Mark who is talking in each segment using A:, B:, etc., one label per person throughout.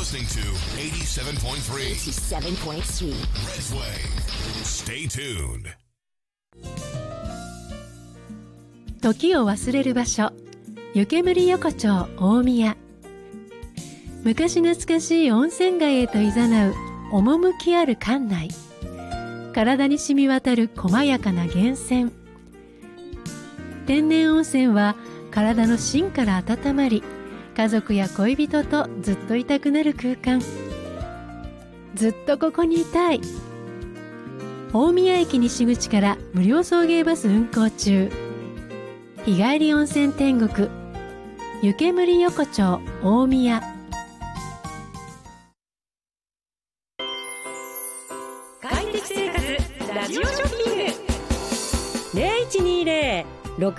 A: listening to 87.3
B: 87.3
A: Red's Way. Stay tuned.
C: 時を忘れる場所、湯煙横丁大宮。昔懐かしい温泉街へと誘う趣ある館内。体に染み渡る細やかな源泉。天然温泉は体の芯から温まり、家族や恋人とずっといたくなる空間。ずっとここにいたい。大宮駅西口から無料送迎バス運行中。日帰り温泉天国湯煙横丁大宮。
D: 快適生活ラジオショッピング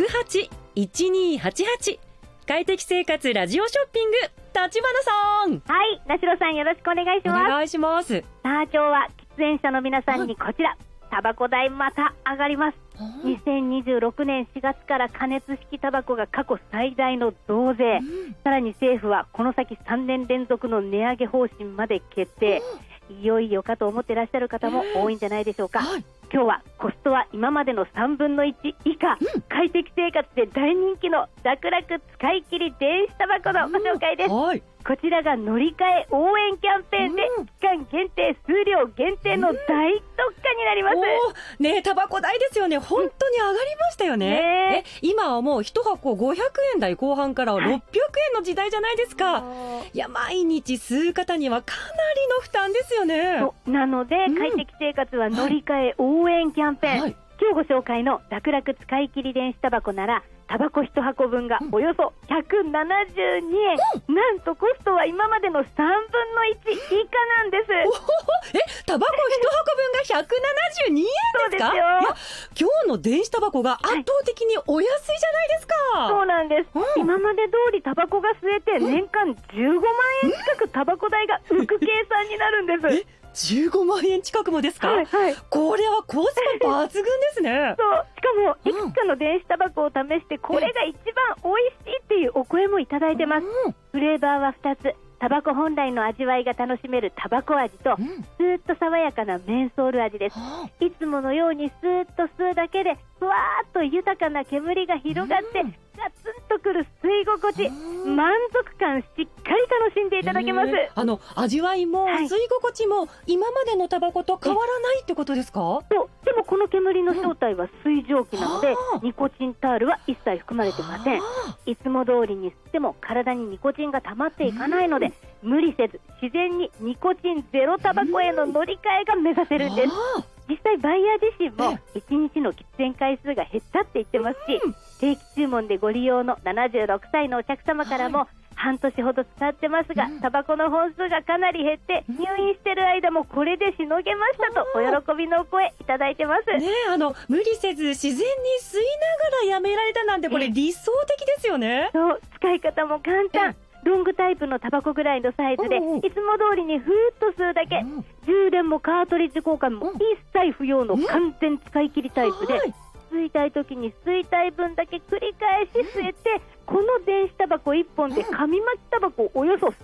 D: 0120-68-1288 快適生活ラジオショッピング、立花さん。
E: はい、なしろさんよろしくお願いします。
D: お願いします。
E: さあ今日は喫煙者の皆さんにこちら、タバコ代また上がります。2026年4月から加熱式タバコが過去最大の増税、さらに政府はこの先3年連続の値上げ方針まで決定。いよいよかと思ってらっしゃる方も多いんじゃないでしょうか。今日はコストは今までの3分の1以下、快適生活で大人気の楽々使い切り電子タバコのご紹介です。こちらが乗り換え応援キャンペーンで期間限定、数量限定の大特価になります。
D: ねえ、タバコ代ですよね。本当に上がりましたよね。今はもう1箱500円台後半から600円の時代じゃないですか。いや、毎日吸う方にはかなりの負担ですよね。
E: なので、快適生活は乗り換え応援キャンペーン、今日ご紹介の楽々使い切り電子タバコならタバコ1箱分がおよそ172円、なんとコストは今までの3分の1以下なんです。
D: タバコ1箱分が172円ですか？
E: そうですよ。
D: いや、今日の電子タバコが圧倒的にお安いじゃないですか。
E: そうなんです。今まで通りタバコが吸えて年間15万円近くタバコ代が浮く計算になるんです。
D: 15万円近くもですか？これはコスパ抜群ですね。
E: そう、しかもいくつかの電子タバコを試してこれが一番美味しいっていうお声もいただいてます。フレーバーは2つ。タバコ本来の味わいが楽しめるタバコ味と、スーッと爽やかなメンソール味です。いつものようにスーッと吸うだけでふわーっと豊かな煙が広がってガツンとくる吸い心地、満足感しっかり楽しんでいただけます。
D: 味わいも吸い心地も今までのタバコと変わらないってことですか？
E: そう、でもこの煙の正体は水蒸気なので、ニコチンタールは一切含まれてません。いつも通りに吸っても体にニコチンが溜まっていかないので、無理せず自然にニコチンゼロタバコへの乗り換えが目指せるんです。実際バイヤー自身も1日の喫煙回数が減ったって言ってますし、定期注文でご利用の76歳のお客様からも、半年ほど使ってますが、タバコの本数がかなり減って入院してる間もこれでしのげましたとお喜びの声いただいてます。
D: 無理せず自然に吸いながらやめられたなんて、これ理想的ですよね。
E: そう、使い方も簡単。ロングタイプのタバコぐらいのサイズで、いつも通りにふーっと吸うだけ、充電もカートリッジ交換も一切不要の完全使い切りタイプで、吸いたい時に吸いたい分だけ繰り返し吸えて、この電子タバコ1本で紙巻きタバコおよそ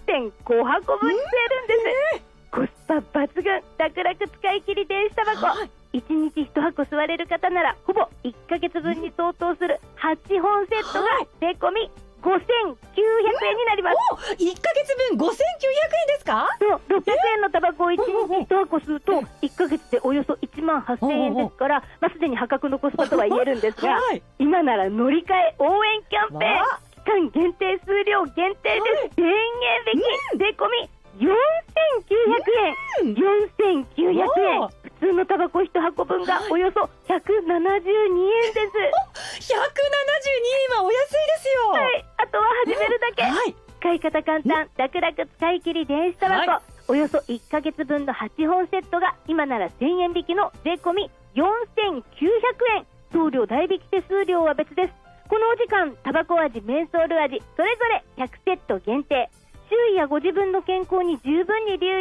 E: 3.5 箱分吸えるんです。コスパ抜群、楽々使い切り電子タバコ、1日1箱吸われる方ならほぼ1ヶ月分に相当する8本セットが税込み5900円になります。
D: 1ヶ月分5900円ですか？
E: そう、600円のタバコを1日1箱吸うと1ヶ月でおよそ1万8000円ですから、すでに破格のコスパとは言えるんですが、今なら乗り換え応援キャンペーン、期間限定、数量限定で1000円引き、税込み4900円。4900円。普通のタバコ1箱分がおよそ172円です。172
D: 円はお安いですよ。
E: あとは始めるだけ。使い方簡単、楽々使い切り電子タバコ、およそ1ヶ月分の8本セットが今なら1000円引きの税込み4900円。送料代引き手数料は別です。このお時間、タバコ味、メンソール味それぞれ100セット限定。周囲やご自分の健康に十分に留意